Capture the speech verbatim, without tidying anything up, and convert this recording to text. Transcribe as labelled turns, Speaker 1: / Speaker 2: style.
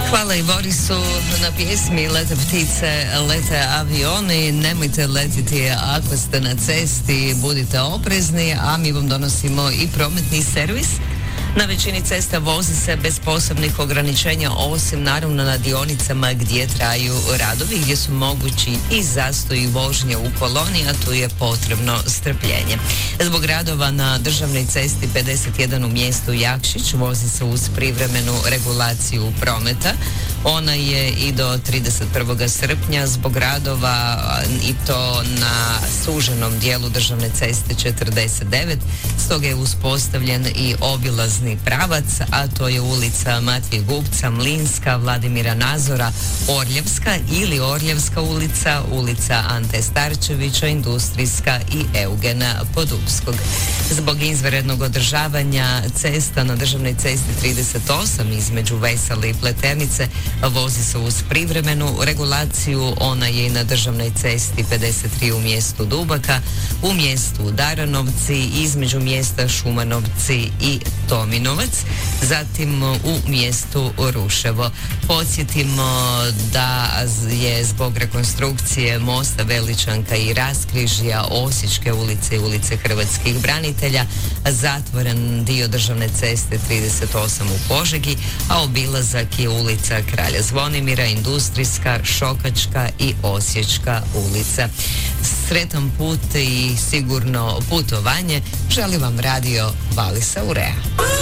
Speaker 1: Hvala i Borisu na pjesmi Lete ptice, lete avioni. Nemojte letiti ako ste na cesti, budite oprezni, a mi vam donosimo i prometni servis. Na većini cesta vozi se bez posebnih ograničenja, osim naravno na dionicama gdje traju radovi, gdje su mogući i zastoji vožnje u koloni, a tu je potrebno strpljenje. Zbog radova na državnoj cesti pedeset jedan u mjestu Jakšić vozi se uz privremenu regulaciju prometa. Ona je i do trideset prvog srpnja zbog radova, i to na suženom dijelu državne ceste četrdeset devet, stoga je uspostavljen i obilazni pravac, a to je ulica Matije Gubca, Mlinska, Vladimira Nazora, Orljevska ili Orljevska ulica, ulica Ante Starčevića, Industrijska i Eugena Podupskog. Zbog izvanrednog održavanja cesta na državnoj cesti trideset osam između Vesele i Pleternice vozi se uz privremenu regulaciju. Ona je i na državnoj cesti pedeset tri u mjestu Dubaka, u mjestu Daranovci, između mjesta Šumanovci i Tominovac, zatim u mjestu Ruševo. Podsjetimo da je zbog rekonstrukcije mosta Veličanka i raskrižja Osječke ulice i ulice Hrvatskih branitelja zatvoren dio državne ceste trideset osam u Požegi, a obilazak je ulica Kralja Zvonimira, Industrijska, Šokačka i Osječka ulica. Sretan put i sigurno putovanje želi vam radio Valisa Urea.